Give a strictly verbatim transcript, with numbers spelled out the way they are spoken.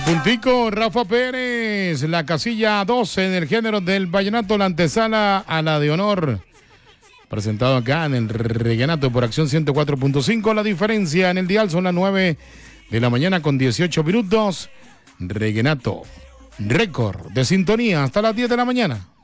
Puntico, Rafa Pérez, la casilla doce en el género del vallenato, la antesala a la de honor. Presentado acá en el Reguenato por Acción ciento cuatro punto cinco. La diferencia en el dial son las nueve de la mañana con dieciocho minutos. Reguenato, récord de sintonía hasta las diez de la mañana.